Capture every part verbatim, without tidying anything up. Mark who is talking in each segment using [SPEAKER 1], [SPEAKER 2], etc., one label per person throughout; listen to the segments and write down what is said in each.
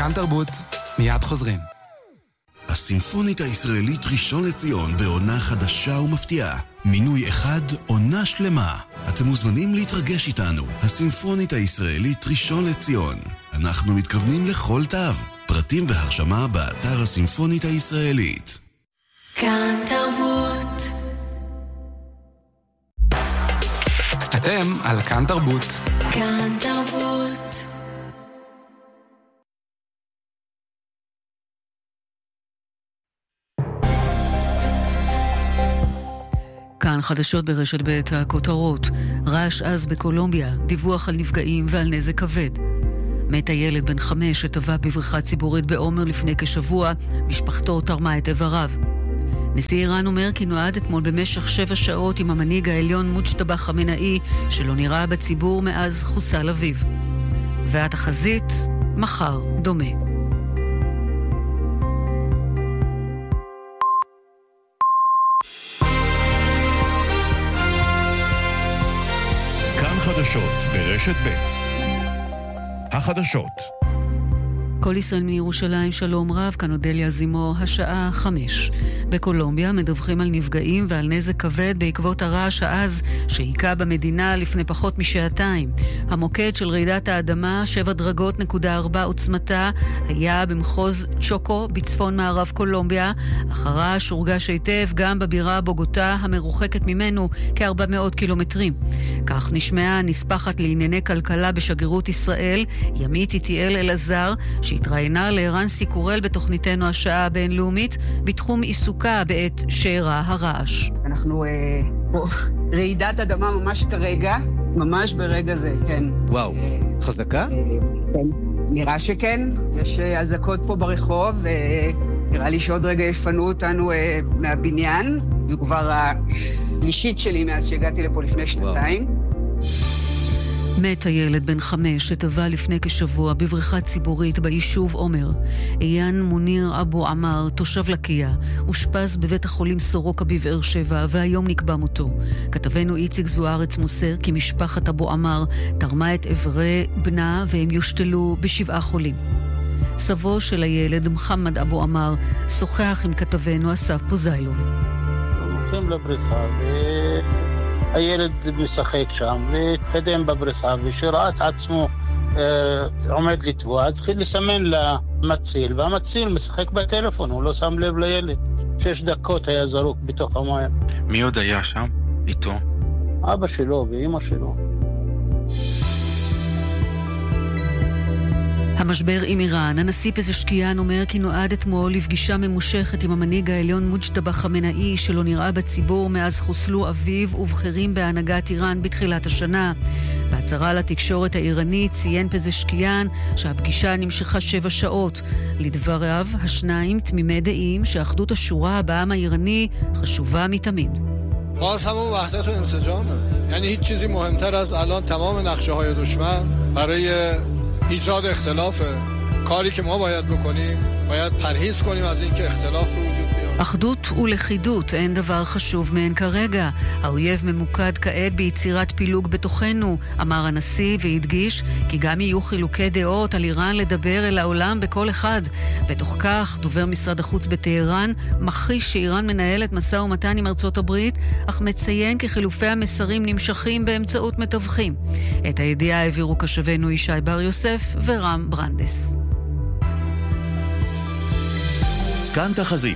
[SPEAKER 1] כאן תרבות, מיד חוזרים.
[SPEAKER 2] הסימפונית הישראלית ראשון לציון בעונה חדשה ומפתיעה. מינוי אחד, עונה שלמה. אתם מוזמנים להתרגש איתנו. הסימפונית הישראלית ראשון לציון. אנחנו מתכוונים לכל תו. פרטים והרשמה באתר הסימפונית הישראלית.
[SPEAKER 3] כאן תרבות.
[SPEAKER 1] אתם על כאן תרבות.
[SPEAKER 3] כאן תרבות.
[SPEAKER 4] כאן חדשות ברשת ב' הכותרות. רעש עז בקולומביה, דיווח על נפגעים ועל נזק כבד. מת הילד בן חמש שטבע בבריכה ציבורית בעומר לפני כשבוע, משפחתו תרמה את איבריו. נשיא איראן אומר כי נועד אתמול במשך שבע שעות עם המנהיג העליון מוג'תבא חמינאי, שלא נראה בציבור מאז חוסל אביו. והתחזית, מחר דומה.
[SPEAKER 5] כאן חדשות ברשת ב'. החדשות.
[SPEAKER 4] כל ישראל מירושלים, שלום רב, כאן אודליה זימו, השעה חמש. בקולומביה מדווחים על נפגעים ועל נזק כבד בעקבות הרעש העז שהיכה במדינה לפני פחות משעתיים. המוקד של רעידת האדמה, שבע דרגות נקודה ארבע עוצמתה, היה במחוז צ'וקו בצפון מערב קולומביה. הרעש הורגש היטב גם בבירה בוגוטה המרוחקת ממנו כ-ארבע מאות קילומטרים. כך נשמעה נספחת לענייני כלכלה בשגרירות ישראל, ימית איטיאל אלעזר, שהתראיינה לערן סיקורל בתוכניתנו השעה הבינלאומית בתחום עיסוקה בעת שאירע הרעש.
[SPEAKER 6] אנחנו אה, פה, רעידת אדמה ממש כרגע, ממש ברגע זה, כן.
[SPEAKER 7] וואו, אה, חזקה?
[SPEAKER 6] אה, כן, נראה שכן. יש אה, אזעקות פה ברחוב, ונראה לי שעוד רגע יפנו אותנו אה, מהבניין. זו כבר השלישית שלי מאז שהגעתי לפה לפני שנתיים. וואו.
[SPEAKER 4] מת הילד בן חמש שטבע לפני כשבוע בבריכה ציבורית ביישוב עומר. איין מוניר אבו עמר, תושב לקיה, אושפז בבית החולים סורוקה בבאר שבע, והיום נקבע מותו. כתבנו איציק זוארץ מוסר כי משפחת אבו עמר תרמה את איברי בנה והם יושתלו בשבעה חולים. סבו של הילד, מחמד אבו עמר, שוחח עם כתבנו אסף פוזיילוב.
[SPEAKER 8] הולכים לבריכה ו... הילד משחק שם והתקדם בבריכה ושראה את עצמו אה, עומד לטבוע, צריכים לסמן למציל, והמציל משחק בטלפון, הוא לא שם לב לילד. שש דקות היה זרוק בתוך המים.
[SPEAKER 9] מי עוד היה שם? איתו?
[SPEAKER 8] אבא שלו ואמא שלו.
[SPEAKER 4] המשבר עם איראן. הנשיא פזשקיאן אומר כי נועד אתמול לפגישה ממושכת עם המנהיג העליון מוג'תבא חמינאי, שלא נראה בציבור מאז חוסלו אביו ובכירים בהנהגת איראן בתחילת השנה. בהצהרה לתקשורת האיראנית ציין פזשקיאן שהפגישה נמשכה שבע שעות. לדבריו, השניים תמימי דעים שאחדות השורה בעם האיראני חשובה מתמיד.
[SPEAKER 10] باز همون وحدت و انسجامه. یعنی هیچ چیزی مهمتر از الان تمام نقشه‌های دشمن برای ایجاد اختلافه. کاری که ما باید بکنیم باید پرهیز کنیم از اینکه اختلاف رو وجود بیاره.
[SPEAKER 4] אחדות ולכידות, אין דבר חשוב מהן כרגע. האויב ממוקד כעת ביצירת פילוג בתוכנו, אמר הנשיא והדגיש כי גם יהיו חילוקי דעות על איראן לדבר אל העולם בכל אחד. בתוך כך, דובר משרד החוץ בטהרן מכחיש שאיראן מנהלת משא ומתן עם ארצות הברית, אך מציין כי חילופי המסרים נמשכים באמצעות מתווכים. את הידיעה העבירו קשבנו ישי בר יוסף ורם ברנדס.
[SPEAKER 5] כאן תחזית.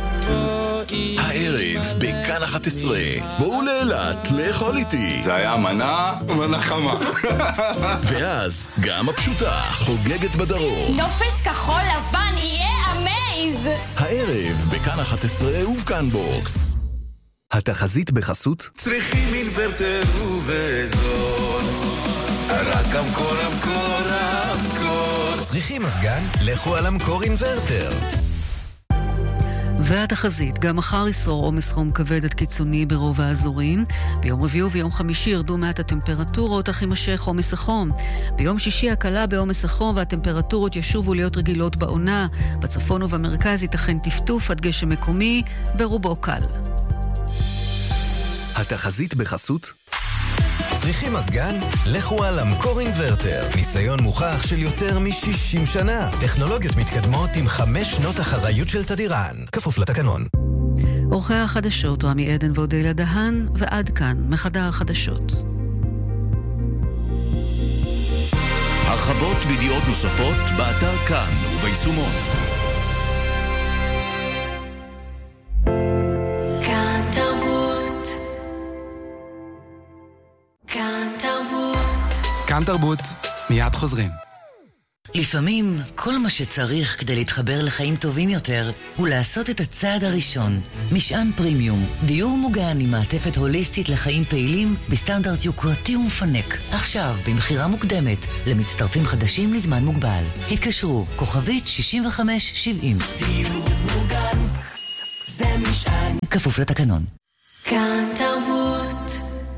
[SPEAKER 2] הערב בכאן אחת עשרה, בואו לאילת לאכול איתי.
[SPEAKER 9] זה היה מנה ונחמה.
[SPEAKER 2] ואז גם הפשוטה חוגגת בדרום.
[SPEAKER 3] נופש כחול לבן יהיה אמייז.
[SPEAKER 2] הערב בכאן אחת עשרה ובכאן בוקס.
[SPEAKER 5] התחזית בחסות
[SPEAKER 11] צריכים אינוורטר ובזול, רק המקור המקור המקור.
[SPEAKER 5] צריכים מזגן? לכו על המקור אינוורטר.
[SPEAKER 4] והתחזית, גם מחר ישרור עומס חום כבד עד קיצוני ברוב האזורים. ביום רביעי וביום חמישי ירדו מעט הטמפרטורות, אך יימשך עומס החום. ביום שישי הקלה בעומס החום והטמפרטורות ישובו להיות רגילות בעונה. בצפון ובמרכז ייתכן טפטוף עד גשם מקומי, ברובו קל.
[SPEAKER 5] התחזית בחסות צריכים מזגן? לכו על אמקור אינברטר. ניסיון מוכח של יותר מ-שישים שנה. טכנולוגיות מתקדמות עם חמש שנות אחריות של תדירן. כפוף לתקנון.
[SPEAKER 4] אורחי החדשות, רמי עדן ואודליה דהן, ועד כאן, מחדר החדשות.
[SPEAKER 2] הרחבות וידיעות נוספות באתר כאן וביישומון.
[SPEAKER 3] כאן תרבות. כאן תרבות.
[SPEAKER 1] כאן תרבות, מיד חוזרים.
[SPEAKER 7] לפעמים כל מה שצריך כדי להתחבר לחיים טובים יותר הוא לעשות את הצעד הראשון. משען פרימיום, דיור מוגן עם מעטפת הוליסטית לחיים פעילים בסטנדרט יוקרתי ומפנק. עכשיו במחירה מוקדמת למצטרפים חדשים לזמן מוגבל. התקשרו כוכבית שישים וחמש שבעים.
[SPEAKER 11] דיור מוגן זה משען.
[SPEAKER 7] כפוף לתקנון.
[SPEAKER 3] כאן תרבות.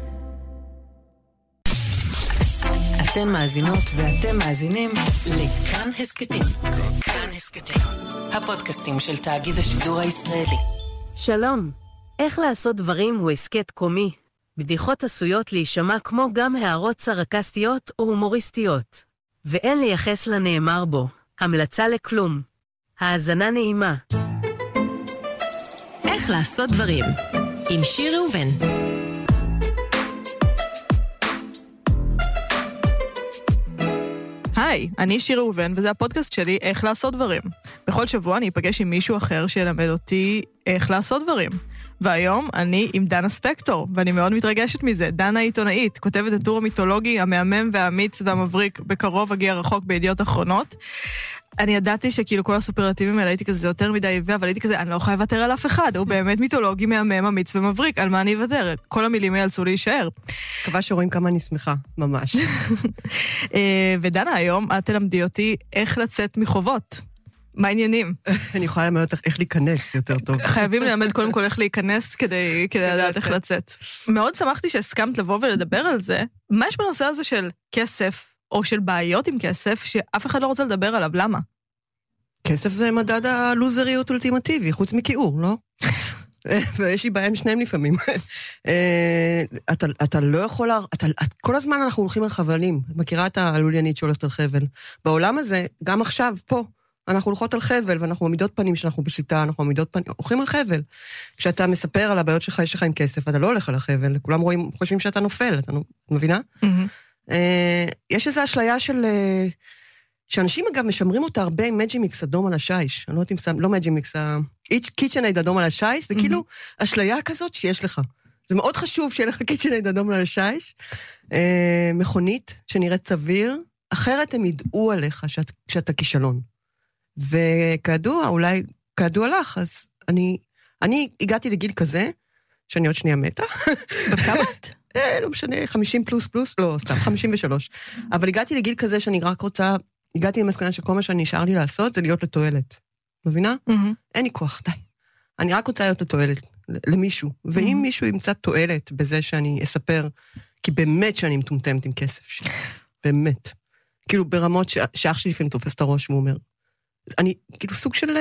[SPEAKER 12] אתן מאזינות ואתם מאזינים לכאן הסקטים. כאן הסקטים, הפודקאסטים של תאגיד השידור הישראלי.
[SPEAKER 13] שלום, איך לעשות דברים הוא הסקט קומי. בדיחות עשויות להישמע כמו גם הערות סרקסטיות או הומוריסטיות. ואין לייחס לנאמר בו. המלצה לכלום. האזנה נעימה.
[SPEAKER 12] איך לעשות דברים עם שיר ראובן.
[SPEAKER 14] היי, אני שיר ראובן, וזה הפודקאסט שלי, איך לעשות דברים. בכל שבוע אני אפגש עם מישהו אחר שילמד אותי איך לעשות דברים. והיום אני עם דנה ספקטור, ואני מאוד מתרגשת מזה. דנה עיתונאית, כותבת את טור המיתולוגי, המהמם והאמיץ והמבריק, בקרוב הגיע רחוק בידיעות אחרונות. אני ידעתי שכאילו כל הסופרלטיבים האלה הייתי כזה יותר מדי יווה, אבל הייתי כזה, אני לא יכולה לוותר על אף אחד, הוא באמת מיתולוגי, מהמם, אמיץ ומבריק, על מה אני אוותר? כל המילים ייאלצו להישאר.
[SPEAKER 15] מקווה שרואים כמה אני שמחה, ממש.
[SPEAKER 14] ודנה, היום את תלמדי אותי איך לצאת מחובות. מה העניינים?
[SPEAKER 15] אני יכולה ללמד אותך איך להיכנס יותר טוב.
[SPEAKER 14] חייבים ללמד קודם כל איך להיכנס כדי לדעת איך לצאת. מאוד שמחתי שהסכמת לבוא ולדבר על זה. מה יש בנושא הזה של כסף, או של בעיות עם כסף, שאף אחד לא רוצה לדבר עליו? למה?
[SPEAKER 15] כסף זה מדד הלוזריות אולטימטיבי, חוץ מכיעור, לא? ויש לי בעיה עם שניהם לפעמים. אתה, אתה לא יכול, אתה, כל הזמן אנחנו הולכים על חבלים. את מכירה את הלוליינית שהולכת על חבל. בעולם הזה, גם עכשיו, פה, אנחנו הולכות על חבל, ואנחנו עמידות פנים שאנחנו בשליטה, אנחנו עמידות פנים, הולכים על חבל. כשאתה מספר על הבעיות שלך, יש לך עם כסף, אתה לא הולך על החבל, כולם רואים, חושבים שאתה נופל, אתה מבינה? יש איזו אשליה של... שאנשים אגב משמרים אותה הרבה עם מג'ימיקס אדום על השיש. אני לא יודעת אם שם, לא מג'ימיקס, קיצ'נייד אדום על השיש, זה כאילו אשליה כזאת שיש לך. זה מאוד חשוב שיהיה לך קיצ'נייד אדום על השיש. מכונית שנראית סביר, אחרת הם ידעו עליך שאתה כישלון. וכידוע, אולי כידוע לך, אז אני, אני הגעתי לגיל כזה, שאני עוד שנייה מתה.
[SPEAKER 14] בכמה את?
[SPEAKER 15] לא משנה, חמישים פלוס פלוס, לא, סתם, חמישים ושלוש. אבל הגעתי לגיל כזה שאני רק רוצה, הגעתי למסקנה שכל מה שאני נשאר לי לעשות, זה להיות לתועלת. מבינה? אין לי כוח, די. אני רק רוצה להיות לתועלת, למישהו. ואם מישהו ימצא תועלת בזה שאני אספר, כי באמת שאני מטומטמת עם כסף שלי. באמת. כאילו ברמות שאח שלי לפעמים תופס את הראש, והוא אומר, אני כאילו סוג של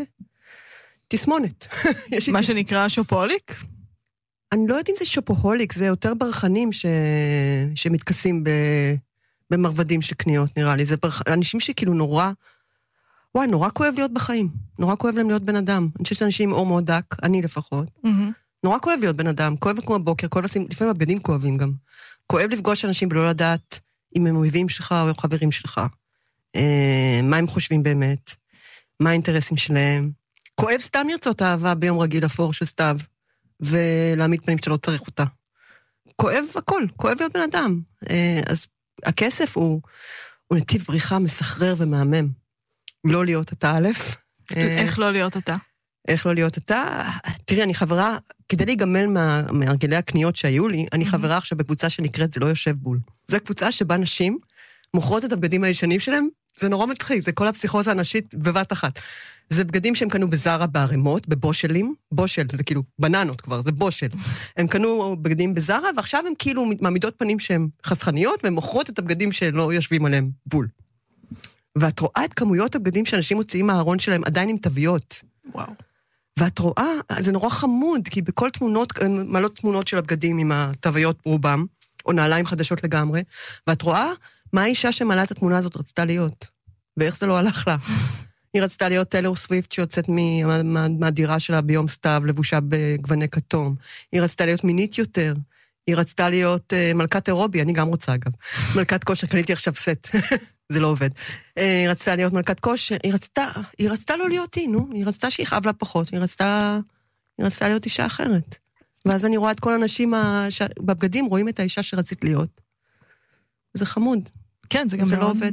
[SPEAKER 15] תסמונת.
[SPEAKER 14] מה שנקרא שופוהוליק?
[SPEAKER 15] אני לא יודעת אם זה שופוהוליק, זה יותר ברחנים ש... שמתכסים ב... במרבדים של קניות, נראה לי. זה ברח... אנשים שכאילו נורא, וואי, נורא כואב להיות בחיים. נורא כואב להם להיות בן אדם. אני חושבת שאנשים אור מאוד דק, אני לפחות. Mm-hmm. נורא כואב להיות בן אדם, כואב כמו הבוקר, כואב לשים, לפעמים הבגדים כואבים גם. כואב לפגוש אנשים ולא לדעת אם הם אויבים שלך או חברים שלך. אה, מה הם חושבים באמת, מה האינטרסים שלהם. כואב סתם לרצות אהבה ביום רגיל אפור של סתיו. ולהעמיד פנים שלא צריך אותה. כואב הכל, כואב להיות בן אדם. אז הכסף הוא, הוא נתיב בריחה מסחרר ומהמם. לא להיות אתה א'.
[SPEAKER 14] איך לא להיות אתה?
[SPEAKER 15] איך לא להיות אתה? תראי, אני חברה, כדי להיגמל מה, מהרגלי הקניות שהיו לי, אני חברה עכשיו בקבוצה שנקראת זה לא יושב בול. זו קבוצה שבה נשים מוכרות את הבגדים הישנים שלהם, זה נורא מצחיק, זה כל הפסיכוזה הנשית בבת אחת. זה בגדים שהם קנו בזרה בערימות, בבושלים, בושל, זה כאילו בננות כבר, זה בושל. הם קנו בגדים בזרה, ועכשיו הם כאילו מעמידות פנים שהן חסכניות, והן מוכרות את הבגדים שלא יושבים עליהם בול. ואת רואה את כמויות הבגדים שאנשים מוציאים מהארון שלהם עדיין עם תוויות.
[SPEAKER 14] וואו.
[SPEAKER 15] ואת רואה, זה נורא חמוד, כי בכל תמונות, מעלות תמונות של הבגדים עם התוויות רובם, או נעליים חדשות לגמרי, ואת רואה מה האישה שמעלה את התמונה הזאת רצתה להיות, ואיך זה לא הלך לה. היא רצתה להיות טיילור סוויפט שיוצאת מהדירה שלה ביום סתיו, לבושה בגווני כתום. היא רצתה להיות מינית יותר. היא רצתה להיות uh, מלכת אירובי, אני גם רוצה אגב. מלכת כושר, קניתי עכשיו סט. זה לא עובד. Uh, היא רצתה להיות מלכת כושר, היא רצתה, היא רצתה לא להיות היא, נו. היא רצתה שיכאב לה פחות, היא רצתה, היא רצתה להיות אישה אחרת. ואז אני רואה את כל האנשים הש... בבגדים, רואים את האישה שרצית להיות. זה חמוד.
[SPEAKER 14] כן, זה גם
[SPEAKER 15] זה
[SPEAKER 14] מאוד...
[SPEAKER 15] לא עובד.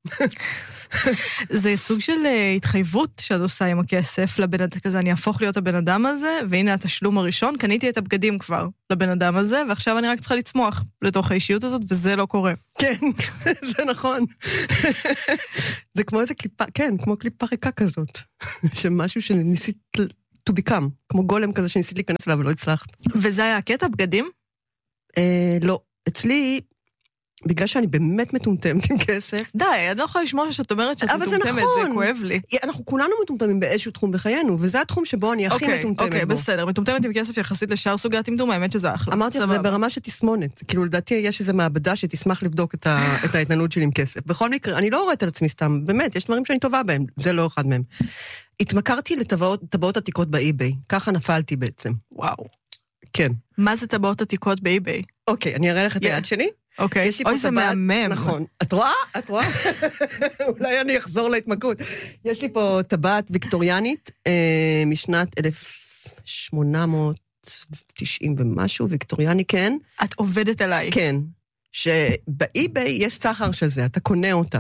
[SPEAKER 14] זה סוג של התחייבות שאת עושה עם הכסף לבן אדם כזה, אני אהפוך להיות הבן אדם הזה, והנה התשלום הראשון, קניתי את הבגדים כבר לבן אדם הזה, ועכשיו אני רק צריכה לצמוח לתוך האישיות הזאת, וזה לא קורה.
[SPEAKER 15] כן, זה נכון. זה כמו איזה קליפה, כן, כמו קליפה ריקה כזאת, שמשהו שניסית to become, כמו גולם כזה שניסית להיכנס אליו ולא הצלחת.
[SPEAKER 14] וזה היה הקטע, בגדים?
[SPEAKER 15] לא, אצלי... בגלל שאני באמת מטומטמת עם כסף.
[SPEAKER 14] די, אני לא יכולה לשמוע שאת אומרת שאת מטומטמת, זה, נכון. זה כואב לי.
[SPEAKER 15] אנחנו כולנו מטומטמים באיזשהו תחום בחיינו, וזה התחום שבו אני הכי
[SPEAKER 14] אוקיי,
[SPEAKER 15] מטומטמת
[SPEAKER 14] אוקיי, בו. אוקיי, בסדר, מטומטמת עם כסף יחסית לשאר סוגי הטמטום, האמת שזה אחלה.
[SPEAKER 15] אמרתי לך, זה ברמה שתסמונת. כאילו, לדעתי יש איזו מעבדה שתשמח לבדוק את, ה, את ההתנהלות שלי עם כסף. בכל מקרה, אני לא רואה על עצמי סתם, באמת, יש דברים שאני טובה בהם, זה לא אחד מהם. התמכרתי לטבעות עתיקות באי-ביי, ככה נפלתי בעצם.
[SPEAKER 14] וואו.
[SPEAKER 15] כן.
[SPEAKER 14] מה זה טבעות עתיקות באי-ביי?
[SPEAKER 15] אוקיי, אני אראה לך את היד שלי.
[SPEAKER 14] אוקיי, אוי זה מהמם.
[SPEAKER 15] נכון. את רואה? את רואה? אולי אני אחזור להתמכרות. יש לי פה טבעת ויקטוריאנית משנת אלף שמונה מאות תשעים ומשהו, ויקטוריאני, כן.
[SPEAKER 14] את עובדת עליי.
[SPEAKER 15] כן. שבאי-ביי יש סחר של זה, אתה קונה אותם.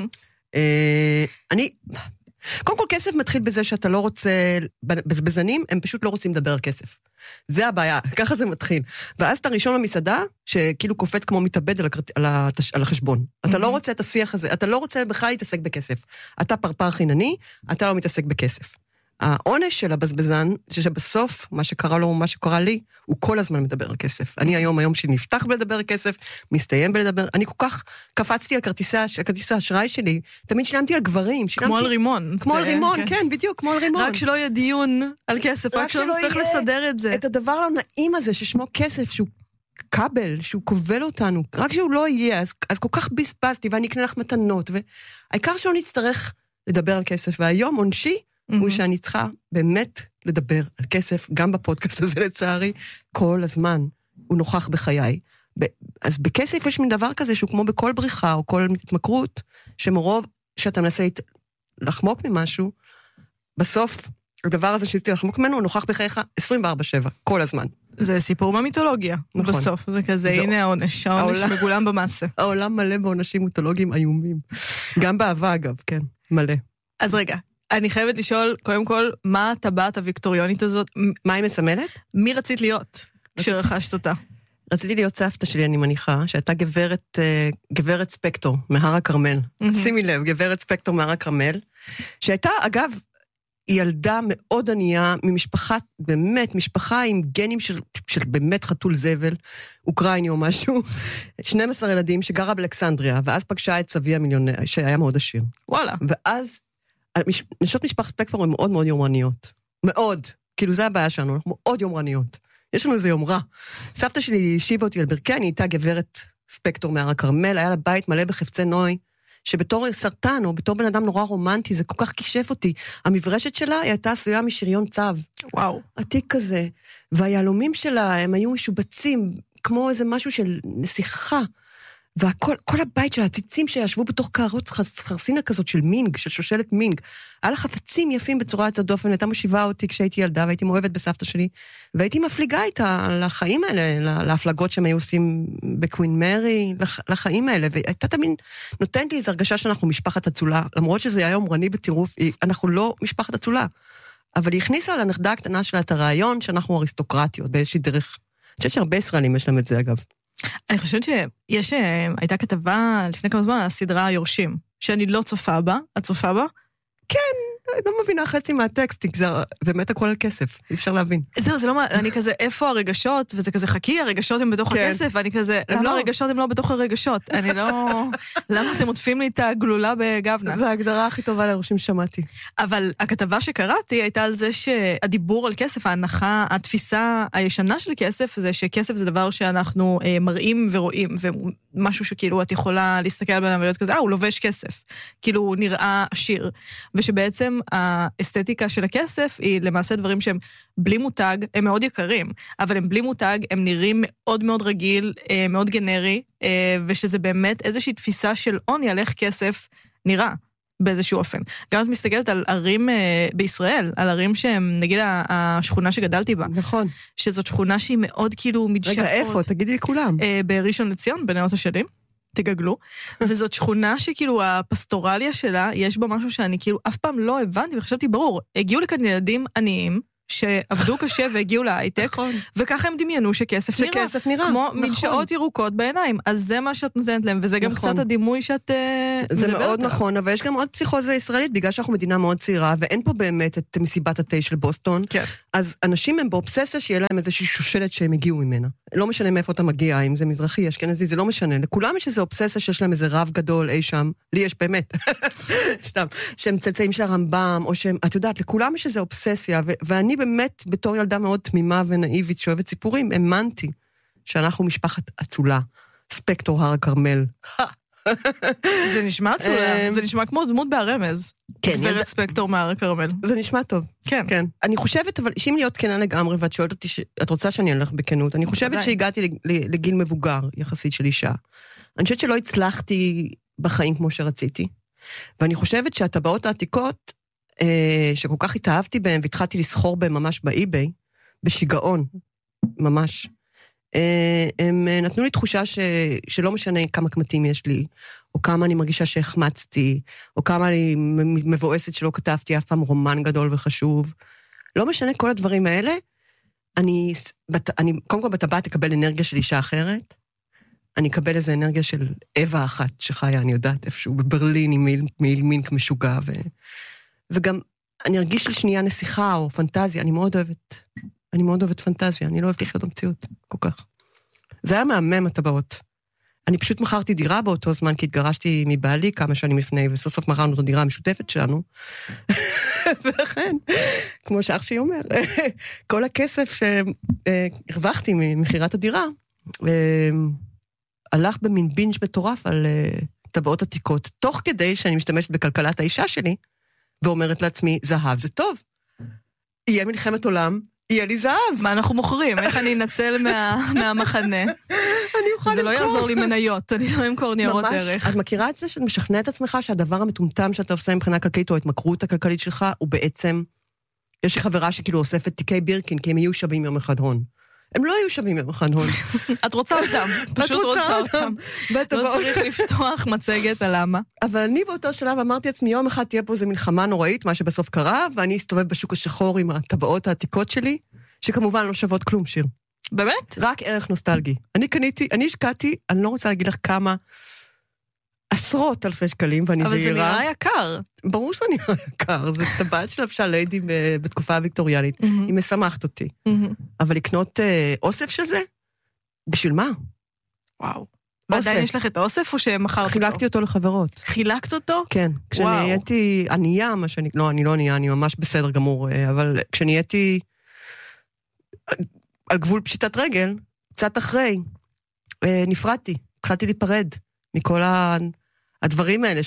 [SPEAKER 15] אני... קודם כל כסף מתחיל בזה שאתה לא רוצה, בזבזנים הם פשוט לא רוצים לדבר על כסף. זה הבעיה, ככה זה מתחיל. ואז אתה ראשון במסעדה, שכאילו קופץ כמו מתאבד על, הקרט... על, התש... על החשבון. אתה לא רוצה את השיח הזה, אתה לא רוצה בכלל להתעסק בכסף. אתה פרפר חינני, אתה לא מתעסק בכסף. העונש של הבזבזן, שבסוף, מה שקרה לו, מה שקרה לי, הוא כל הזמן מדבר על כסף. אני היום, היום שלי נפתח בלדבר על כסף, מסתיים בלדבר, אני כל כך קפצתי על כרטיסי האשראי שלי, תמיד שילמתי על גברים.
[SPEAKER 14] כמו על רימון.
[SPEAKER 15] כמו על רימון, כן, בדיוק, כמו על רימון.
[SPEAKER 14] רק שלא יהיה דיון על כסף, רק שלא נצטרך לסדר את זה.
[SPEAKER 15] את הדבר לא נעים הזה, ששמו כסף, שהוא כבל, שהוא כובל אותנו, רק שהוא לא יהיה, אז, אז כל כך ביספסתי, ואני אקנה לך מתנות, והעיקר שלא נצטרך לדבר על כסף, והיום עונשי, הוא שאני צריכה באמת לדבר על כסף, גם בפודקאסט הזה לצערי, כל הזמן הוא נוכח בחיי. אז בכסף יש מין דבר כזה, שהוא כמו בכל בריחה, או כל התמכרות, שמרוב שאתה מנסה לחמוק ממשהו, בסוף, הדבר הזה שניסיתי לחמוק ממנו, הוא נוכח בחייך עשרים וארבע שבע, כל הזמן.
[SPEAKER 14] זה סיפור מהמיתולוגיה, נכון. בסוף. זה כזה, זה הנה העונש, העונש העולם, מגולם במעשה.
[SPEAKER 15] העולם מלא בעונשים מיתולוגיים איומים. גם באהבה, אגב, כן, מלא.
[SPEAKER 14] אז רגע, אני חייבת לשאול, קודם כל, מה הטבעת הוויקטוריונית הזאת?
[SPEAKER 15] מה היא מסמלת?
[SPEAKER 14] מי רצית להיות כשרכשת אותה?
[SPEAKER 15] רציתי להיות סבתא שלי, אני מניחה, שהייתה גברת, גברת ספקטור, מהר הכרמל. שימי לב, גברת ספקטור מהר הכרמל, שהייתה, אגב, ילדה מאוד ענייה, ממשפחה, באמת, משפחה עם גנים של, של באמת חתול זבל, אוקראיני או משהו, שנים עשר ילדים שגרה באלכסנדריה, ואז פגשה את סבי המיליונר, שהיה מאוד עשיר.
[SPEAKER 14] וואלה.
[SPEAKER 15] ואז, נשות משפחת ספקטור הן מאוד מאוד יומרניות. מאוד. כאילו, זה הבעיה שלנו, אנחנו מאוד יומרניות. יש לנו איזה יומרה. סבתא שלי השיבה אותי על ברכי, אני הייתה גברת ספקטור מהר הכרמל, היה לה בית מלא בחפצי נוי, שבתור סרטן, או בתור בן אדם נורא רומנטי, זה כל כך קישף אותי. המברשת שלה היא הייתה עשויה משריון צב.
[SPEAKER 14] וואו.
[SPEAKER 15] עתיק כזה. והיהלומים שלה, הם היו משובצים, כמו איזה משהו של נסיכה. וכל כל הבית של הציצים שישבו בתוך קערות חרסינה כזאת של מינג, של שושלת מינג. היה לה חפצים יפים בצורה יוצאת דופן, הייתה מושיבה אותי כשהייתי ילדה, והייתי מאוהבת בסבתא שלי, והייתי מפליגה איתה לחיים האלה, להפלגות שהם היו עושים בקווין מרי, לחיים האלה, והייתה תמיד נותנת לי איזו הרגשה שאנחנו משפחת אצולה, למרות שזה היה יומרני בטירוף, אנחנו לא משפחת אצולה, אבל היא הכניסה לנכדה הקטנה שלה את הרעיון שאנחנו אריסטוקרטיות באיזושהי דרך. אני חושבת שהרבה ישראלים יש להם את זה, אגב.
[SPEAKER 14] אני חושבת שיש, הייתה כתבה לפני כמה זמן על הסדרה היורשים, שאני לא צופה בה, את צופה בה?
[SPEAKER 15] כן. לא מבינה חצי מהטקסט, זה באמת הכל על כסף, אי אפשר להבין.
[SPEAKER 14] זהו, זה לא מה, אני כזה, איפה הרגשות, וזה כזה, חכי, הרגשות הם בתוך הכסף, ואני כזה, למה הרגשות הם לא בתוך הרגשות? אני לא... למה אתם עוטפים לי את הגלולה בגוונה?
[SPEAKER 15] זו ההגדרה הכי טובה לראשים שמעתי.
[SPEAKER 14] אבל הכתבה שקראתי הייתה על זה שהדיבור על כסף, ההנחה, התפיסה הישנה של כסף, זה שכסף זה דבר שאנחנו מראים ורואים, ומשהו שכאילו את יכולה להסתכל על בן ולהיות כזה, אה, הוא לובש כסף. כאילו הוא נראה עשיר. ושבעצם האסתטיקה של הכסף היא למעשה דברים שהם בלי מותג, הם מאוד יקרים, אבל הם בלי מותג, הם נראים מאוד מאוד רגיל, מאוד גנרי, ושזה באמת איזושהי תפיסה של עוני על איך כסף נראה באיזשהו אופן. גם את מסתכלת על ערים בישראל, על ערים שהם, נגיד, השכונה שגדלתי בה.
[SPEAKER 15] נכון.
[SPEAKER 14] שזאת שכונה שהיא מאוד כאילו מדשאות.
[SPEAKER 15] רגע, איפה? תגידי לי כולם.
[SPEAKER 14] בראשון לציון, בנאות השדים. תגגלו, וזאת שכונה שכאילו הפסטורליה שלה, יש בה משהו שאני כאילו אף פעם לא הבנתי, וחשבתי, ברור, הגיעו לכאן ילדים עניים, שעבדו קשה והגיעו להייטק, וככה הם דמיינו שכסף נראה.
[SPEAKER 15] שכסף נראה.
[SPEAKER 14] כמו מדשאות ירוקות בעיניים. אז זה מה שאת נותנת להם, וזה גם קצת הדימוי שאת מדברת.
[SPEAKER 15] זה מאוד נכון, אבל יש גם עוד פסיכוזה ישראלית, בגלל שאנחנו מדינה מאוד צעירה, ואין פה באמת את מסיבת התה של בוסטון. אז אנשים הם באובססיה שיהיה להם איזושהי שושלת שהם הגיעו ממנה. לא משנה מאיפה אתה מגיע, אם זה מזרחי, אשכנזי, זה לא משנה. לכולם יש איזו אובססיה שיש להם איזה רב גדול אי שם. לי יש באמת. סתם. שהם צאצאים של הרמב"ם, או שהם, את יודעת, לכולם יש איזו אובססיה, ו- ואני באמת, בתור ילדה מאוד תמימה ונאיבית, שאוהבת סיפורים, האמנתי שאנחנו משפחת אצולה, ספקטור הר הכרמל.
[SPEAKER 14] זה נשמע אצולה, זה נשמע כמו דמות בהרמז.
[SPEAKER 15] כן.
[SPEAKER 14] גברת ספקטור מהר הכרמל.
[SPEAKER 15] זה נשמע טוב.
[SPEAKER 14] כן.
[SPEAKER 15] כן. אני חושבת, אבל שאם להיות כנה לגמרי, ואת שואלת אותי, את רוצה שאני אלך בכנות, אני חושבת שהגעתי לגיל מבוגר, יחסית של אישה. אני חושבת שלא הצלחתי בחיים כמו שרציתי, ואני חושבת שהטבעות העתיקות, שכל כך התאהבתי בהם, והתחלתי לסחור בהם ממש באי-ביי, בשיגעון, ממש. הם נתנו לי תחושה ש... שלא משנה כמה קמטים יש לי, או כמה אני מרגישה שהחמצתי, או כמה אני מבואסת שלא כתבתי אף פעם רומן גדול וחשוב. לא משנה כל הדברים האלה, אני, אני קודם כל בטבעת תקבל אנרגיה של אישה אחרת, אני אקבל איזו אנרגיה של אווה אחת שחיה, אני יודעת, איפשהו בברלין עם מעיל, מעיל מינק משוגע, ו... וגם אני ארגיש לשנייה נסיכה או פנטזיה, אני מאוד אוהבת, אני מאוד אוהבת פנטזיה, אני לא אוהבת לחיות במציאות, כל כך. זה היה מהמם הטבעות. אני פשוט מכרתי דירה באותו זמן, כי התגרשתי מבעלי כמה שנים לפני, וסוף סוף מכרנו את הדירה המשותפת שלנו. ולכן, כמו שאח שלי אומר, כל הכסף שהרווחתי ממכירת הדירה, הלך במין בינג' מטורף על טבעות עתיקות, תוך כדי שאני משתמשת בכלכלת האישה שלי, ואומרת לעצמי, זהב זה טוב. יהיה מלחמת עולם, יהיה לי זהב.
[SPEAKER 14] מה אנחנו מוכרים? איך אני אנצל מהמחנה? זה לא יעזור לי מניות, אני לא אמכור ניירות ערך.
[SPEAKER 15] את מכירה את זה שאת משכנע את עצמך שהדבר המטומטם שאתה עושה מבחינה כלכלית, או ההתמכרות הכלכלית שלך, הוא בעצם, יש לי חברה שכאילו אוספת תיקי בירקין, כי הם יהיו שווים יום אחד הון. הם לא היו שווים יום אחד הון.
[SPEAKER 14] את רוצה אותם, פשוט רוצה אותם. לא צריך לפתוח מצגת על למה.
[SPEAKER 15] אבל אני באותו שלב אמרתי לעצמי, יום אחד תהיה פה איזו מלחמה נוראית, מה שבסוף קרה, ואני אסתובב בשוק השחור עם הטבעות העתיקות שלי, שכמובן לא שוות כלום, שיר.
[SPEAKER 14] באמת?
[SPEAKER 15] רק ערך נוסטלגי. אני קניתי, אני השקעתי, אני לא רוצה להגיד לך כמה, עשרות אלפי שקלים, ואני זהירה.
[SPEAKER 14] אבל זה נראה יקר.
[SPEAKER 15] ברור שזה נראה יקר, זה טבעת של לבשה ליידי בתקופה הוויקטוריאלית. היא משמחת אותי. אבל לקנות אוסף של זה? בשביל מה?
[SPEAKER 14] וואו. ועדיין יש לך את האוסף או שמחרת אותו?
[SPEAKER 15] חילקתי אותו לחברות.
[SPEAKER 14] חילקת אותו?
[SPEAKER 15] כן. כשאני הייתי ענייה, מה שאני... לא, אני לא ענייה, אני ממש בסדר גמור, אבל כשאני הייתי על גבול פשיטת רגל, קצת אחרי, נפרדתי, התחלתי להיפרד מכל הדברים האלה,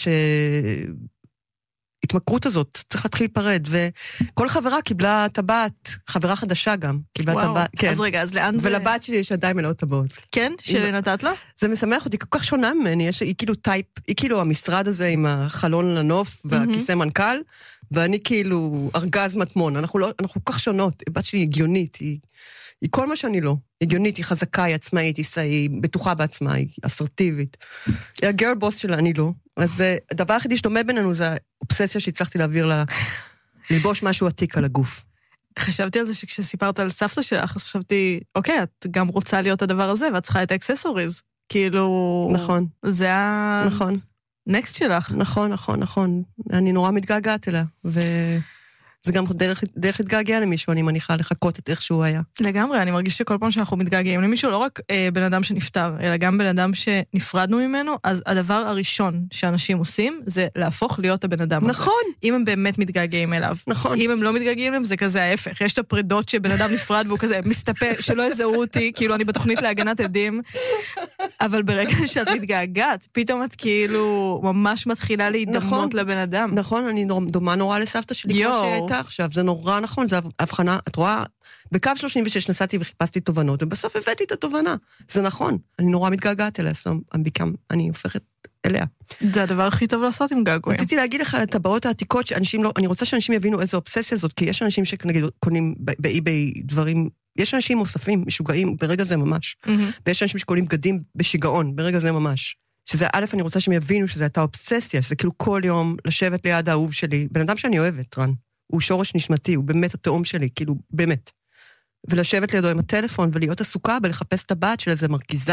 [SPEAKER 15] שהתמכרות הזאת, צריך להתחיל להיפרד, וכל חברה קיבלה טבעת, חברה חדשה גם, קיבלה טבעת.
[SPEAKER 14] כן. אז רגע, אז לאן זה...
[SPEAKER 15] ולבת שלי יש עדיין מלאות טבעות.
[SPEAKER 14] כן? שנתת לה?
[SPEAKER 15] זה משמח אותי, כל כך שונה ממני, יש, היא כאילו טייפ, היא כאילו המשרד הזה עם החלון לנוף והכיסא מנכ"ל, ואני כאילו ארגז מטמון, אנחנו לא, אנחנו כל כך שונות, הבת שלי הגיונית, היא... היא כל מה שאני לא. הגיונית, היא חזקה, היא עצמאית, היא בטוחה בעצמה, היא אסרטיבית. היא הגרל בוס שלה, אני לא. אז הדבר היחידי שדומה בינינו זה האובססיה שהצלחתי להעביר לה, ללבוש משהו עתיק על הגוף.
[SPEAKER 14] חשבתי על זה שכשסיפרת על סבתא שלך, אז חשבתי, אוקיי, את גם רוצה להיות הדבר הזה, ואת צריכה את האקססוריז. כאילו...
[SPEAKER 15] נכון.
[SPEAKER 14] זה ה...
[SPEAKER 15] נכון.
[SPEAKER 14] הנקסט שלך.
[SPEAKER 15] נכון, נכון, נכון. אני נורא מתגעגעת אליה, ו... זה גם דרך, דרך להתגעגע למישהו, אני מניחה לחכות את איך שהוא היה.
[SPEAKER 14] לגמרי, אני מרגיש שכל פעם שאנחנו מתגעגעים למישהו, לא רק אה, בן אדם שנפטר, אלא גם בן אדם שנפרדנו ממנו, אז הדבר הראשון שאנשים עושים, זה להפוך להיות הבן אדם הזה.
[SPEAKER 15] נכון.
[SPEAKER 14] אם הם באמת מתגעגעים אליו.
[SPEAKER 15] נכון.
[SPEAKER 14] אם הם לא מתגעגעים אליו, זה כזה ההפך. יש את הפרידות שבן אדם נפרד, והוא כזה מסתפר, שלא יזהו אותי, כאילו אני בתוכנית להגנת עדים, אבל ברגע שאת מתגעגעת, פתאום את כאילו ממש מתחילה להידמות
[SPEAKER 15] נכון,
[SPEAKER 14] לבן אדם.
[SPEAKER 15] נכון, אני דומה נורא לסבתא שלי, כמו שהייתה עכשיו, זה נורא נכון, זה הבחנה, את רואה, בקו שלושים ושש נסעתי וחיפשתי תובנות, ובסוף הבאתי את התובנה, זה נכון, אני נורא מתגעגעת אליה, אני הופכת אליה.
[SPEAKER 14] זה הדבר הכי טוב לעשות עם געגועים.
[SPEAKER 15] רציתי להגיד לך על הטבעות העתיקות, שאנשים לא, אני רוצה שאנשים יבינו איזו אובססיה זאת, כי יש אנשים שנגיד קונים באי-ביי דברים, יש אנשים מוספים, משוגעים, ברגע זה ממש, ויש אנשים שקונים בגדים בשיגעון, ברגע זה ממש. שזה א', אני רוצה שהם יבינו שזה הייתה אובססיה, שזה כאילו כל יום לשבת ליד האהוב שלי, בן אדם שאני אוהבת, רן. הוא שורש נשמתי, הוא באמת התאום שלי, כאילו, באמת. ולשבת לידו עם הטלפון ולהיות עסוקה ולחפש את הבת של איזה מרגיזה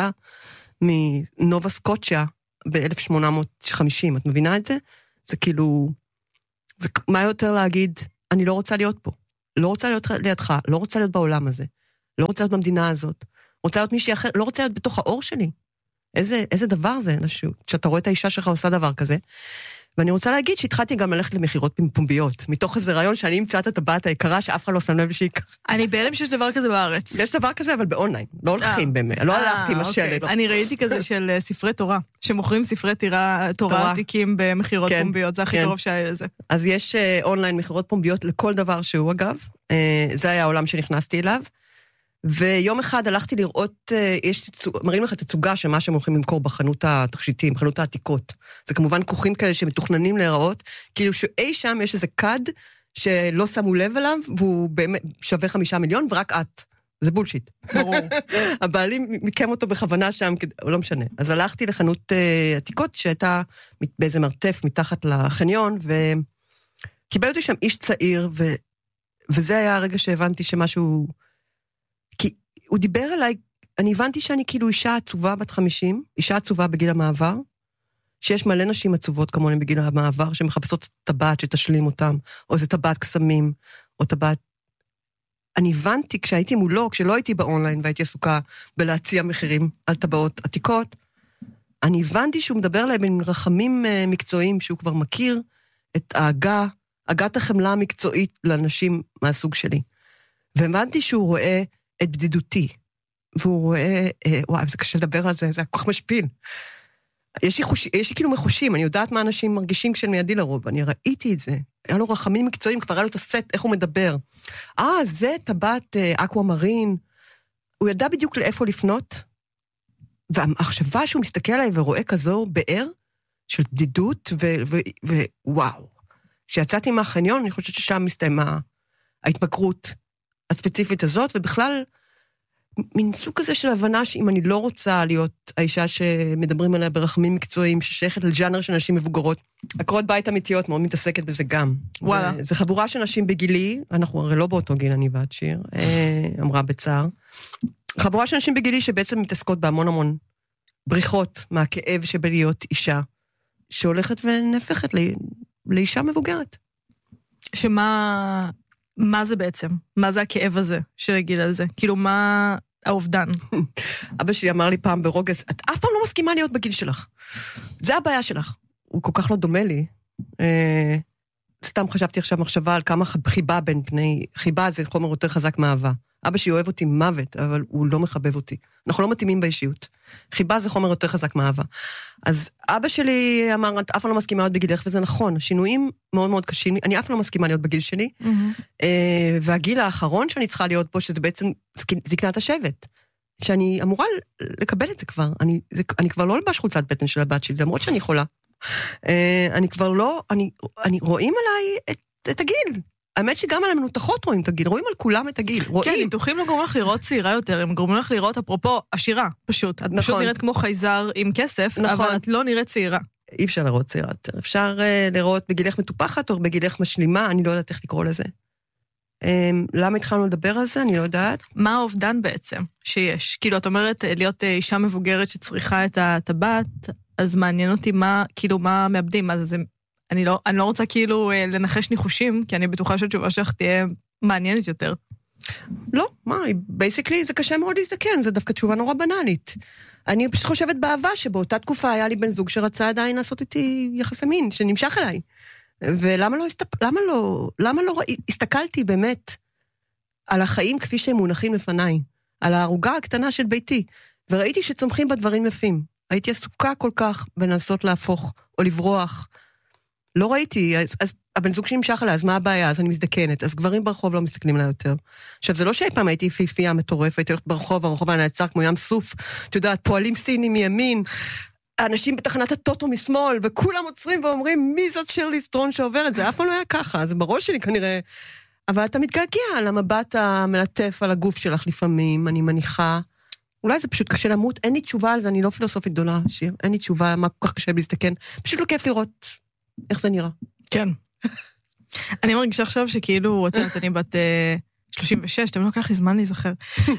[SPEAKER 15] מנובה סקוטשיה ב-אלף שמונה מאות וחמישים, את מבינה את זה? זה כאילו, זה, מה יותר להגיד, אני לא רוצה להיות פה, לא רוצה להיות לידך, לא רוצה להיות בעולם הזה, לא רוצה להיות במדינה הזאת, רוצה להיות מישהי אחר, לא רוצה להיות בתוך האור שלי. איזה, איזה דבר זה, נשהו, כשאתה רואה את האישה שלך עושה דבר כזה, ואני רוצה להגיד שהתחלתי גם ללכת למחירות פומביות, מתוך איזה רעיון שאני אמצא את הטבעת היקרה, שאף אחד לא שם לב שהיא ככה.
[SPEAKER 14] אני בהלם שיש דבר כזה בארץ.
[SPEAKER 15] יש דבר כזה, אבל באונליין. לא הולכים באמת, לא הלכתי עם השלט.
[SPEAKER 14] אני ראיתי כזה של ספרי תורה, שמוכרים ספרי תורה עתיקים במחירות פומביות, זה הכי קרוב שהיה לזה.
[SPEAKER 15] אז יש אונליין מחירות פומביות לכל דבר שהוא, אגב. זה היה העולם שנכנסתי אליו. ויום אחד הלכתי לראות, יש, מראים לך את הצוגה של מה שהם הולכים למכור בחנות התכשיטים, בחנות העתיקות. זה כמובן כוכים כאלה שמתוכננים להיראות, כאילו שאי שם יש איזה קד שלא שמו לב אליו, והוא באמת שווה חמישה מיליון, ורק את. זה בולשיט.
[SPEAKER 14] ברור.
[SPEAKER 15] הבעלים מיקם אותו בכוונה שם, לא משנה. אז הלכתי לחנות עתיקות, שהייתה באיזה מרתף מתחת לחניון, וקיבל אותי שם איש צעיר, ו... וזה היה הרגע שהבנתי שמשהו... כי הוא דיבר אליי, אני הבנתי שאני כאילו אישה עצובה בת חמישים, אישה עצובה בגיל המעבר, שיש מלא נשים עצובות כמוני בגיל המעבר, שמחפשות את טבעת שתשלים אותם, או איזה טבעת קסמים, או טבעת... אני הבנתי כשהייתי מולו, כשלא הייתי באונליין, והייתי עסוקה בלהציע מחירים על טבעות עתיקות, אני הבנתי שהוא מדבר אליי בין רחמים מקצועיים, שהוא כבר מכיר את ההגה, הגת החמלה המקצועית לאנשים מהסוג שלי. והבנתי שהוא רואה את בדידותי, והוא רואה, אה, וואי, זה קשה לדבר על זה, זה כל כך משפיל. יש לי, חוש, יש לי כאילו מחושים, אני יודעת מה אנשים מרגישים כשהם מידי לרוב, אני ראיתי את זה, היה לו רחמים מקצועיים, כבר היה לו את הסט, איך הוא מדבר. אה, זה טבעת אה, אקווה מרין, הוא ידע בדיוק לאיפה לפנות, והמחשבה שהוא מסתכל עליי ורואה כזו באר, של בדידות, ווואו. כשיצאתי מהחניון, אני חושבת ששם מסתיימה ההתמכרות הספציפית הזאת, ובכלל, מין סוג כזה של הבנה שאם אני לא רוצה להיות האישה שמדברים עליה ברחמים מקצועיים, ששייכת לג'אנר של נשים מבוגרות, עקרות בית אמיתיות מאוד מתעסקת בזה גם.
[SPEAKER 14] וואלה.
[SPEAKER 15] זה, זה חבורה של נשים בגילי, אנחנו הרי לא באותו גיל, אני ואת שיר, אמרה בצער, חבורה של נשים בגילי שבעצם מתעסקות בהמון המון בריחות מהכאב שבלהיות אישה, שהולכת ונהפכת לא, לאישה מבוגרת.
[SPEAKER 14] שמה... מה זה בעצם? מה זה הכאב הזה של הגיל הזה? כאילו, מה האובדן?
[SPEAKER 15] אבא שלי אמר לי פעם ברוגז, את אף פעם לא מסכימה להיות בגיל שלך. זה הבעיה שלך. הוא כל כך לא דומה לי. אה, סתם חשבתי עכשיו מחשבה על כמה חיבה בין פני... חיבה זה חומר יותר חזק מאהבה. אבא שלי אוהב אותי מוות, אבל הוא לא מחבב אותי. אנחנו לא מתאימים באישיות. חיבה זה חומר יותר חזק מאהבה. אז אבא שלי אמר, את אף פעם לא מסכימה להיות בגילך, וזה נכון. השינויים מאוד מאוד קשים לי. אני אף פעם לא מסכימה להיות בגיל שלי. Mm-hmm. והגיל האחרון שאני צריכה להיות פה, שזה בעצם זקנת השבט. שאני אמורה לקבל את זה כבר. אני, זה, אני כבר לא לבש חולצת בטן של הבת שלי, למרות שאני חולה. אני כבר לא, אני, אני רואים עליי את, את הגיל. האמת שגם על המנותחות רואים את הגיל, רואים על כולם את הגיל, רואים.
[SPEAKER 14] כן, ניתוחים לא גורמים לך לראות צעירה יותר, הם גורמים לך לראות, אפרופו, עשירה, פשוט. את נכון. פשוט נראית כמו חייזר עם כסף, נכון. אבל את לא נראית צעירה.
[SPEAKER 15] אי אפשר לראות צעירה יותר. אפשר uh, לראות בגילך מטופחת, או בגילך משלימה, אני לא יודעת איך לקרוא לזה. Um, למה התחלנו לדבר על זה? אני לא יודעת.
[SPEAKER 14] מה האובדן בעצם שיש? כאילו, את אומרת, להיות אישה מבוגרת שצריכה את הטבעת, אז מעניין אותי מה, כאילו, מה מאבדים, מה זה, זה אני לא, אני לא רוצה כאילו לנחש ניחושים, כי אני בטוחה שהתשובה שלך תהיה מעניינת יותר.
[SPEAKER 15] לא, מה, בייסיקלי זה קשה מאוד להזדקן, זה דווקא תשובה נורא בנאלית. אני פשוט חושבת באהבה שבאותה תקופה היה לי בן זוג שרצה עדיין לעשות איתי יחסי מין, שנמשך אליי. ולמה לא, הסתפ... למה לא, למה לא הסתכלתי באמת על החיים כפי שהם מונחים לפניי, על ההרוגה הקטנה של ביתי, וראיתי שצומחים בדברים יפים. הייתי עסוקה כל כך בנסות להפוך או לברוח. לא ראיתי, אז, אז הבן זוג שנמשך עליי, אז מה הבעיה? אז אני מזדקנת, אז גברים ברחוב לא מסתכלים עליי יותר. עכשיו, זה לא שאי פעם הייתי פיפייה מטורפת, הייתי הולכת ברחוב, הרחוב היה נעצר כמו ים סוף, את יודעת, פועלים סינים מימין, האנשים בתחנת הטוטו משמאל, וכולם עוצרים ואומרים, מי זאת שירלי סטרון שעוברת? זה אף פעם לא היה ככה, זה בראש שלי כנראה. אבל אתה מתגעגע על המבט המלטף על הגוף שלך לפעמים, אני מניחה. אולי זה פשוט קשה למות, אין לי תשובה על זה, אני לא פילוסופית גדולה, שיר, אין לי תשובה מה כל כך קשה להסתכן. פשוט לא כיף לראות איך זה נראה.
[SPEAKER 14] כן. אני מרגישה עכשיו שכאילו, את יודעת, אני בת שלושים ושש, אתם לא כך לי זמן להיזכר.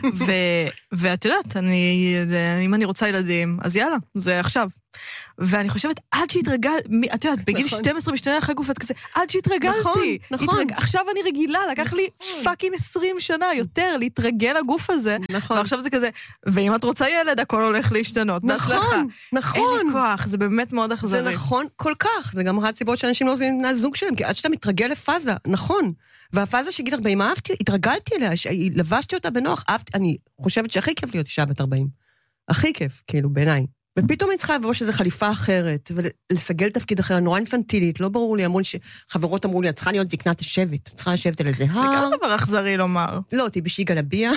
[SPEAKER 14] ואת יודעת, אם אני רוצה ילדים, אז יאללה, זה עכשיו. ואני חושבת, עד שהתרגל, את יודעת, בגיל שתים עשרה משתנה אחרי גוף, את כזה, עד שהתרגלתי.
[SPEAKER 15] נכון.
[SPEAKER 14] עכשיו אני רגילה, לקח לי פאקינג עשרים שנה יותר להתרגל לגוף הזה. ועכשיו זה כזה, ואם את רוצה ילד, הכל הולך להשתנות.
[SPEAKER 15] נכון, נכון.
[SPEAKER 14] אין לי כוח, זה באמת מאוד אכזרי.
[SPEAKER 15] זה נכון כל כך, זה גם אחת הסיבות שאנשים לא עוזבים מהזוג שלהם, כי עד שאתה מתרגל לפאזה, נכון. והפאזה שגיל ארבעים אהבתי, התרגלתי אליה, לבשתי אותה בנוח, אהבתי, אני חושבת שהכי כיף להיות אישה בת ארבעים. הכי כיף, כאילו, בעיניי. ופתאום אני צריכה לבוש איזו חליפה אחרת, ולסגל תפקיד אחר, נורא אינפנטילית, לא ברור לי, המון שחברות אמרו לי, את צריכה להיות זקנת השבט, את צריכה לשבת על איזה הר.
[SPEAKER 14] זה גם דבר אכזרי לומר.
[SPEAKER 15] לא, תיבשי גלביה,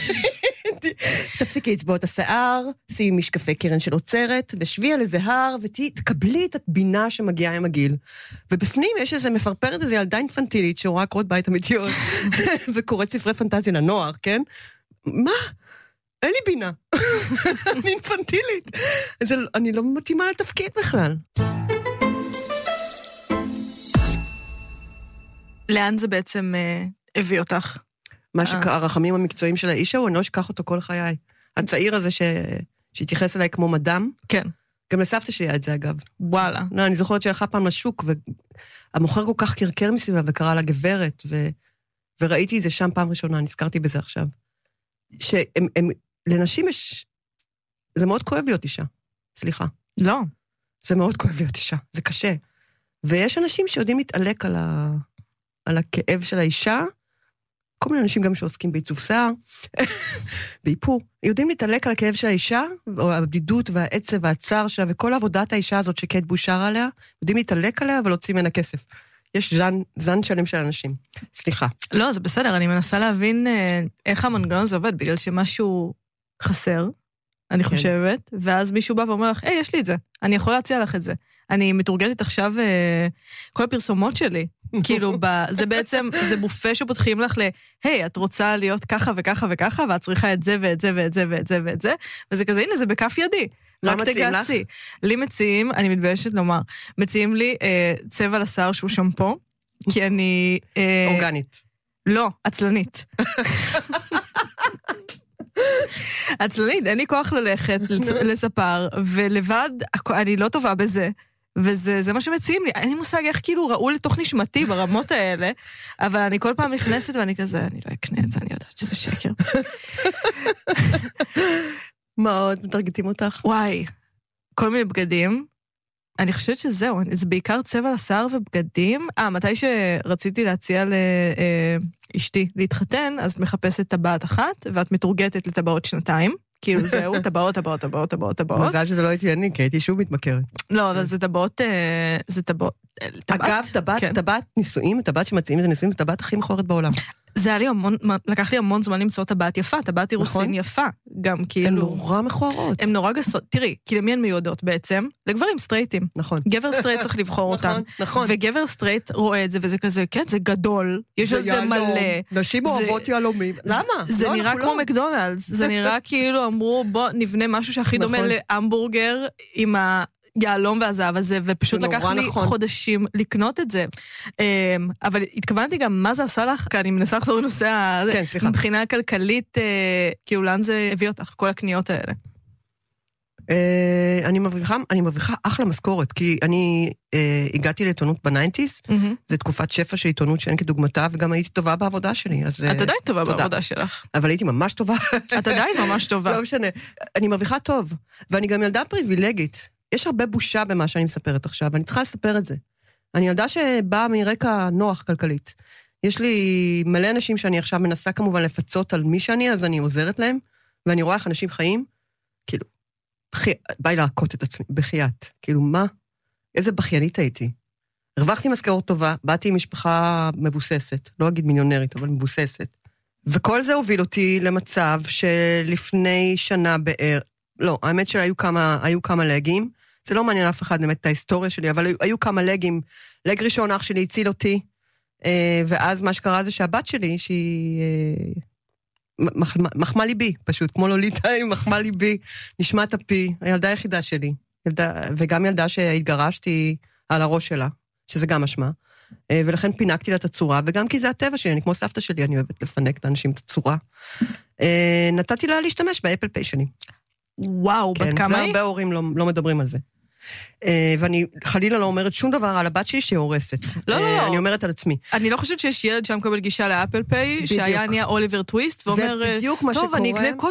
[SPEAKER 15] תפסיקי לצבוע את השיער, שימי משקפי קרן של עוצרת, ושבי על איזה הר, ותקבלי את הבינה שמגיעה עם הגיל. ובפנים יש איזה מפרפרת איזו ילדה אינפנטילית, שרואה קורות בית אמיתיות, וקוראת ספרי פנטזיה לנוער, כן? מה? אין לי בינה. אני אינפנטילית. אני לא מתאימה לתפקיד בכלל.
[SPEAKER 14] לאן זה בעצם הביא אותך?
[SPEAKER 15] מה שהרחמים המקצועיים של האיש הוא, אני לא אשכח אותו כל חיי. הצעיר הזה שהתייחס אליי כמו מדם.
[SPEAKER 14] כן.
[SPEAKER 15] גם לסבתא שלי היה את זה, אגב.
[SPEAKER 14] וואלה.
[SPEAKER 15] לא, אני זוכרת שהלכה פעם לשוק, והמוכר כל כך קרקר מסביבה, וקרא לה גברת, וראיתי את זה שם פעם ראשונה, נזכרתי בזה עכשיו. שהם, הם, לנשים יש, זה מאוד כואב להיות אישה, סליחה.
[SPEAKER 14] לא.
[SPEAKER 15] זה מאוד כואב להיות אישה, זה קשה. ויש אנשים שיודעים להתעלק על, ה, על הכאב של האישה, כל מיני אנשים גם שעוסקים בעיצוב שיער, באיפור, יודעים להתעלק על הכאב של האישה, או הבדידות והעצב והצער שלה, וכל עבודת האישה הזאת שקט בושר עליה, יודעים להתעלק עליה ולהוציא ממנה כסף. יש זן, זן שלם של אנשים. סליחה.
[SPEAKER 14] לא, זה בסדר, אני מנסה להבין אה, איך המנגנון הזה עובד, בגלל שמשהו חסר, אני כן. חושבת, ואז מישהו בא ואומר לך, היי, יש לי את זה, אני יכול להציע לך את זה. אני מתורגלת עכשיו, אה, כל הפרסומות שלי, כאילו, ב, זה בעצם, זה בופה שפותחים לך ל, היי, את רוצה להיות ככה וככה וככה, ואת צריכה את זה ואת זה ואת זה ואת זה ואת זה, וזה כזה, הנה, זה בכף ידי. רק תגעצי. לי מציעים, אני מתביישת לומר, מציעים לי אה, צבע לשיער שהוא שמפו, כי אני... אה,
[SPEAKER 15] אורגנית.
[SPEAKER 14] לא, עצלנית. עצלנית, אין לי כוח ללכת לספר, ולבד, אני לא טובה בזה, וזה זה מה שמציעים לי. אין לי מושג איך כאילו ראו לתוך נשמתי ברמות האלה, אבל אני כל פעם נכנסת ואני כזה, אני לא אקנה את זה, אני יודעת שזה שקר.
[SPEAKER 15] מה עוד מתרגטים אותך?
[SPEAKER 14] וואי, כל מיני בגדים. אני חושבת שזהו, זה בעיקר צבע לשיער ובגדים. אה, מתי שרציתי להציע לאשתי להתחתן, אז את מחפשת טבעת אחת, ואת מתורגטת לטבעות שנתיים. כאילו זהו, טבעות, טבעות, טבעות, טבעות, טבעות.
[SPEAKER 15] מזל שזה לא הייתי אני, כי הייתי שוב מתמכרת.
[SPEAKER 14] לא, אבל זה טבעות, זה טבעות,
[SPEAKER 15] אגב, טבעת נישואים, טבעת שמציעים את הנישואים, זה טבעת הכי מכוערת בעולם.
[SPEAKER 14] זה היה לי המון, לקח לי המון זמן למצוא טבעת יפה, טבעת אירוסין יפה, גם כאילו...
[SPEAKER 15] הן נורא מכוערות.
[SPEAKER 14] הן נורא גסות, תראי, כי למי הן מיועדות בעצם? לגברים סטרייטים.
[SPEAKER 15] נכון.
[SPEAKER 14] גבר סטרייט צריך לבחור אותן.
[SPEAKER 15] נכון.
[SPEAKER 14] וגבר סטרייט רואה את זה, וזה כזה, כן, זה גדול, יש על זה מלא.
[SPEAKER 15] נשים אוהבות יהלומים. למה?
[SPEAKER 14] זה נראה כמו מקדונלדס, זה נראה כאילו אמרו, בוא נבנה משהו שהכי דומה להמבורגר עם ה... יעלום והזהב הזה, ופשוט לקח לי נכון. חודשים לקנות את זה. אבל התכוונתי גם, מה זה עשה לך? כי אני מנסה לחזור לנושא הזה.
[SPEAKER 15] כן, סליחה.
[SPEAKER 14] מבחינה כלכלית, כאילו לאן זה הביא אותך, כל הקניות האלה?
[SPEAKER 15] אני מרוויחה, אני מרוויחה אחלה משכורת, כי אני הגעתי לעיתונות בניינטיז, זו תקופת שפע של עיתונות שאין כדוגמתה, וגם הייתי טובה בעבודה שלי.
[SPEAKER 14] את עדיין טובה בעבודה שלך.
[SPEAKER 15] אבל הייתי ממש טובה.
[SPEAKER 14] את עדיין ממש טובה.
[SPEAKER 15] לא משנה. אני מרוויחה טוב, ואני גם ילדה פריבילגית. יש הרבה בושה במה שאני מספרת עכשיו, ואני צריכה לספר את זה. אני ילדה שבאה מרקע נוח כלכלית. יש לי מלא אנשים שאני עכשיו מנסה כמובן לפצות על מי שאני, אז אני עוזרת להם, ואני רואה איך אנשים חיים, כאילו, ביי להכות את עצמי, בחייאת. כאילו, מה? איזה בכיינית הייתי. הרווחתי משכורת טובה, באתי עם משפחה מבוססת, לא אגיד מיליונרית, אבל מבוססת. וכל זה הוביל אותי למצב שלפני שנה בער, לא, האמת שהיו כמה, היו כמה לגים, זה לא מעניין אף אחד באמת את ההיסטוריה שלי, אבל היו, היו כמה לגים, לג ראשון אח שלי הציל אותי, ואז מה שקרה זה שהבת שלי, שהיא מחמה ליבי, פשוט, כמו לוליטה עם מחמה ליבי, נשמת הפי, הילדה היחידה שלי, ילדה, וגם ילדה שהתגרשתי על הראש שלה, שזה גם משמע, ולכן פינקתי לה את הצורה, וגם כי זה הטבע שלי, אני כמו סבתא שלי, אני אוהבת לפנק לאנשים את הצורה. נתתי לה להשתמש באפל פיי שלי.
[SPEAKER 14] וואו, בת כמה היא?
[SPEAKER 15] זה הרבה הורים לא, לא מדברים על זה. ואני חלילה לא אומרת שום דבר על הבת שלי שהיא הורסת.
[SPEAKER 14] לא, לא, לא.
[SPEAKER 15] אני אומרת על עצמי.
[SPEAKER 14] אני לא חושבת שיש ילד שם מקבל גישה לאפל פיי, שהיה נהיה אוליבר טוויסט, ואומר,
[SPEAKER 15] זה בדיוק מה שקורה.
[SPEAKER 14] טוב, אני אקנה קוטג'